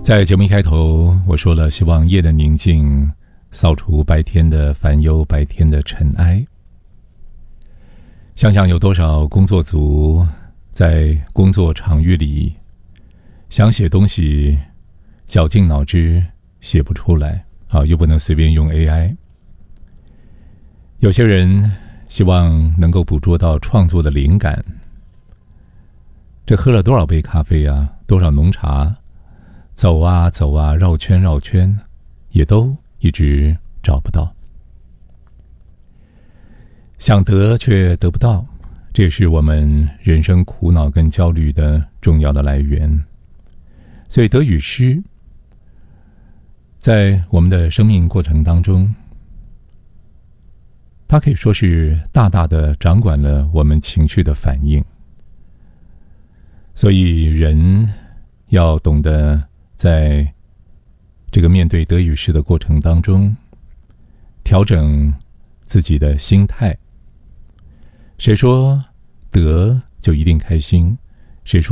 在节目一开头，我说了，希望夜的宁静扫除白天的烦忧，白天的尘埃。想想有多少工作族在工作场域里想写东西，绞尽脑汁写不出来，又不能随便用 AI。有些人希望能够捕捉到创作的灵感，这喝了多少杯咖啡啊，多少浓茶，走啊走啊，绕圈绕圈，也都一直找不到。想得却得不到，这也是我们人生苦恼跟焦虑的重要的来源。所以得与失，在我们的生命过程当中，它可以说是大大的掌管了我们情绪的反应。所以人要懂得在这个面对得与失的过程当中，调整自己的心态。谁说得就一定开心？